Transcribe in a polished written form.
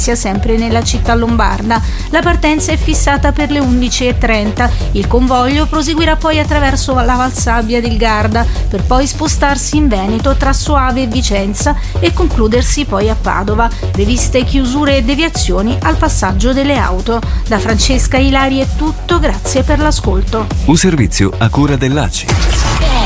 Venezia, sempre nella città lombarda. La partenza è fissata per le 11:30. Il convoglio proseguirà poi attraverso la Valsabbia del Garda per poi spostarsi in Veneto tra Soave e Vicenza e concludersi poi a Padova. Previste chiusure e deviazioni al passaggio delle auto. Da Francesca Ilari è tutto, grazie per l'ascolto. Un servizio a cura dell'ACI.